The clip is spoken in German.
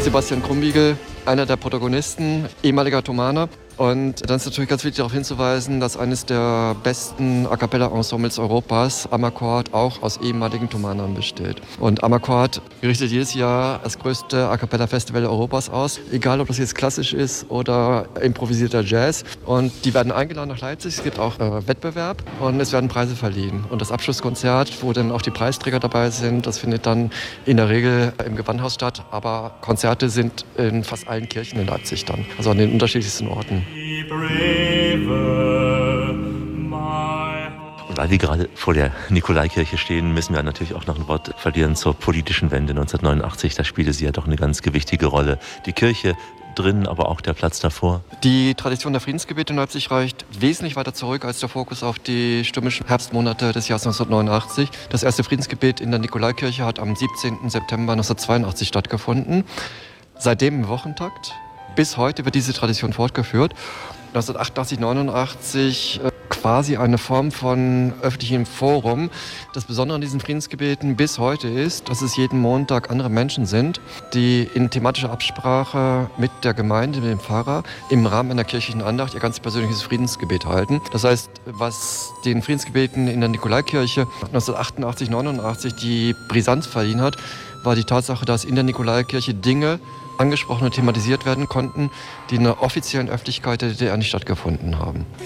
Sebastian Krumbiegel, einer der Protagonisten, ehemaliger Thomaner. Und dann ist natürlich ganz wichtig darauf hinzuweisen, dass eines der besten A-Cappella-Ensembles Europas, Amarcord, auch aus ehemaligen Thomanern besteht. Und Amarcord richtet jedes Jahr das größte A-Cappella-Festival Europas aus, egal ob das jetzt klassisch ist oder improvisierter Jazz. Und die werden eingeladen nach Leipzig, es gibt auch Wettbewerb und es werden Preise verliehen. Und das Abschlusskonzert, wo dann auch die Preisträger dabei sind, das findet dann in der Regel im Gewandhaus statt, aber Konzerte sind in fast allen Kirchen in Leipzig dann, also an den unterschiedlichsten Orten. Und weil wir gerade vor der Nikolaikirche stehen, müssen wir natürlich auch noch ein Wort verlieren zur politischen Wende 1989. Da spielte sie ja doch eine ganz gewichtige Rolle. Die Kirche drin, aber auch der Platz davor. Die Tradition der Friedensgebete in Leipzig reicht wesentlich weiter zurück als der Fokus auf die stürmischen Herbstmonate des Jahres 1989. Das erste Friedensgebet in der Nikolaikirche hat am 17. September 1982 stattgefunden. Seitdem im Wochentakt. Bis heute wird diese Tradition fortgeführt. 1988, 89 quasi eine Form von öffentlichem Forum. Das Besondere an diesen Friedensgebeten bis heute ist, dass es jeden Montag andere Menschen sind, die in thematischer Absprache mit der Gemeinde, mit dem Pfarrer, im Rahmen einer kirchlichen Andacht ihr ganz persönliches Friedensgebet halten. Das heißt, was den Friedensgebeten in der Nikolaikirche 1988, 89 die Brisanz verliehen hat, war die Tatsache, dass in der Nikolaikirche Dinge angesprochen und thematisiert werden konnten, die in der offiziellen Öffentlichkeit der DDR nicht stattgefunden haben.